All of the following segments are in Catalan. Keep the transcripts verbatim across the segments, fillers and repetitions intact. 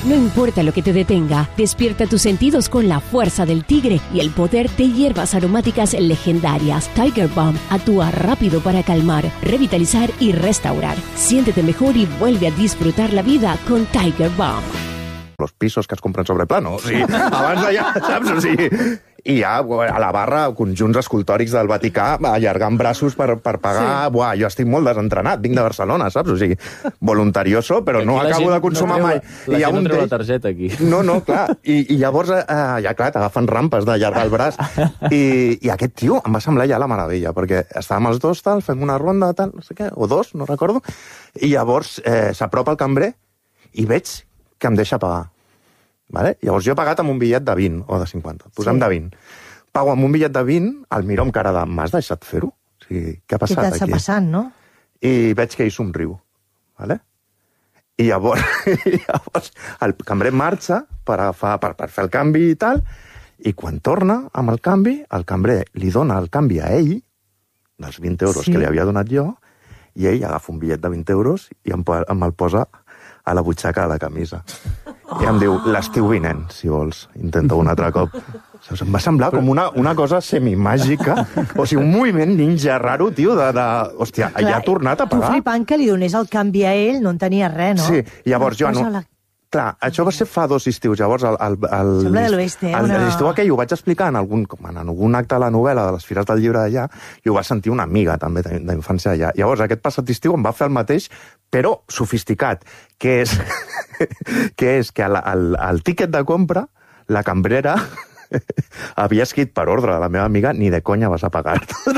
No importa lo que te detenga, despierta tus sentidos con la fuerza del tigre y el poder de hierbas aromáticas legendarias. Tiger Balm actúa rápido para calmar, revitalizar y restaurar. Siéntete mejor y vuelve a disfrutar la vida con Tiger Balm. Los pisos que es compren sobre plano, o sigui, abans d'allà, saps? O sigui, i ja a la barra conjunts escultòrics del Vaticà allargant braços per, per pagar... Sí. Buah, jo estic molt desentrenat, vinc de Barcelona, saps? O sigui, voluntarioso, però no acabo de consumar no mai. La I gent no treu d'ell... la targeta, aquí. No, no, clar. I, i llavors, eh, ja clar, t'agafen rampes d'allargar el braç. I, I aquest tio em va semblar ja la meravella, perquè estàvem els dos, tal, fem una ronda, tal, no sé què, o dos, no recordo, i llavors eh, s'apropa el cambrer i veig que em deixa pagar. Vale? Llavors jo he pagat amb un bitllet de vint o de cinquanta. Posem sí. de vint. Pago amb un bitllet de vint, el miro amb cara de m'has deixat fer-ho? O sigui, què ha passat aquí? Què t'està passant, no? I veig que ell somriu. Vale? I llavors, llavors el cambrer marxa per, agafar, per, per fer el canvi i tal, i quan torna amb el canvi, el cambrer li dona el canvi a ell, dels vint euros sí. que li havia donat jo, i ell agafa un bitllet de vint euros i em, em el posa a la butxaca de la camisa. Oh. I em diu, l'estiu vinent, si vols, intenta un altre cop. Em va semblar com una, una cosa semimàgica, o sigui, un moviment ninja raro, tio, de... de hòstia, clar, ja ha tornat a pagar. Tu flipant que li donés el canvi a ell, no en tenia res, no? Sí, llavors jo... No, la... Clar, això va ser fa dos estius, llavors el... el, el Sembla de l'oest, eh? Una... L'estiu aquell ho vaig explicar en algun, en algun acte de la novel·la de les Fires del Llibre d'allà, i ho va sentir una amiga, també, d'infància allà. Llavors, aquest passat estiu em va fer el mateix, però sofisticat, que és que, és que al, al, al tíquet de compra, la cambrera havia escrit per ordre de la meva amiga, ni de conya vas a pagar.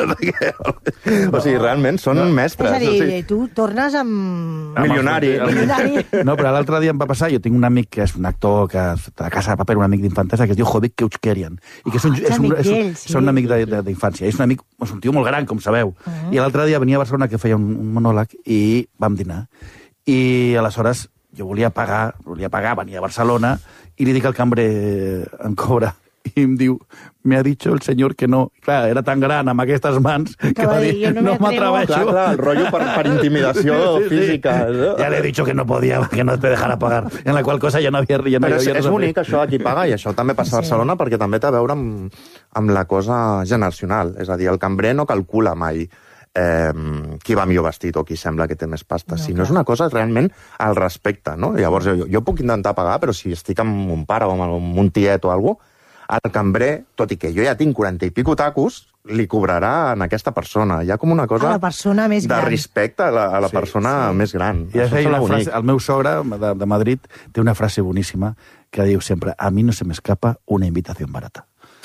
O sigui, realment són no. mestres. És a dir, o sigui... tu tornes amb... Milionari. Milionari. No, però l'altre dia em va passar, jo tinc un amic que és un actor que de Casa de Paper, un amic d'infantesa, que es diu Jovic Keuchkerian, i que és un, és un, és un, sí. són un amic d'infància. És un amic, és un tio molt gran, com sabeu. Uh -huh. I l'altre dia venia a Barcelona que feia un, un monòleg i vam dinar. I aleshores jo volia pagar, volia pagar, venia a Barcelona, i li dic al cambrer en cobra, i em diu, me ha dicho el senyor que no. Clar, era tan gran amb aquestes mans que, que va dir, no, no m'atreveixo. Clar, clar, el rotllo per, per intimidació sí, sí, física. Sí. Ja le he dicho que no podía, que no te dejara pagar. En la qual cosa ja no havia... Ja no Però havia és, és bonic això aquí paga, i això també passa a Barcelona, sí. perquè també té a veure amb, amb la cosa generacional. És a dir, el cambrer no calcula mai eh, qui va millor vestit o qui sembla que té més pasta, no, sinó clar. És una cosa realment al respecte, no? Llavors jo, jo puc intentar pagar, però si estic amb un pare o amb un tiet o alguna cosa, el cambrer, tot i que jo ja tinc quaranta i pico tacos, li cobrarà a aquesta persona. Hi ha com una cosa a la persona més de gran. respecte a la, a la sí, persona sí. més gran. I això una frase, el meu sogre de, de Madrid té una frase boníssima que diu sempre, a mi no se m'escapa una invitació barata.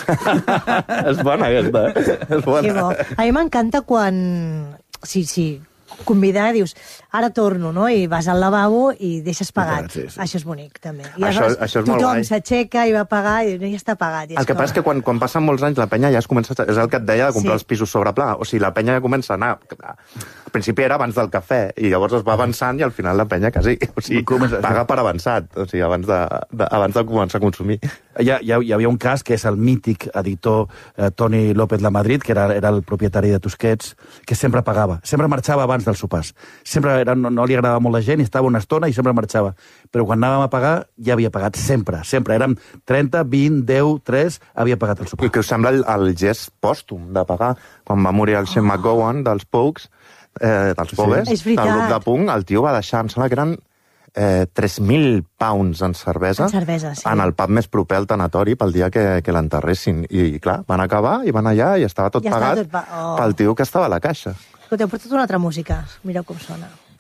És bona aquesta, eh? És bona. Que bo. A mi m'encanta quan... Sí, sí, convidar, dius, ara torno, no? I vas al lavabo i deixes pagat. Sí, sí. Això és bonic, també. I això, això és molt tothom guai. s'aixeca i va pagar i ja està pagat. I el que passa és que quan, quan passen molts anys la penya ja es comença... És el que et deia de comprar sí. els pisos sobre pla. O sigui, la penya ja comença a anar... Al principi era abans del cafè i llavors es va avançant i al final la penya quasi... O sigui, paga per avançat. O sigui, abans de, de, abans de començar a consumir. Hi, ha, hi havia un cas que és el mític editor eh, Toni López Lamadrid, que era, era el propietari de Tusquets, que sempre pagava. Sempre marxava abans dels sopars. Sempre era, no, no li agradava molt la gent i estava una estona i sempre marxava. Però quan anàvem a pagar, ja havia pagat sempre, sempre. Érem trenta, vint, deu, tres, havia pagat el sopar. I que us sembla el, el gest pòstum de pagar? Quan va morir el Shane oh. McGowan dels Pogues, eh, dels Pogues, sí. del grup de punk, el tio va deixar, em sembla que eren eh, tres mil pounds en cervesa, en cervesa, sí. en el pub més proper al tanatori pel dia que, que l'enterressin. I, clar, van acabar i van allà i estava tot ja pagat tot pa... oh. pel tio que estava a la caixa. Escolta, heu portat una altra música. Mireu com sona.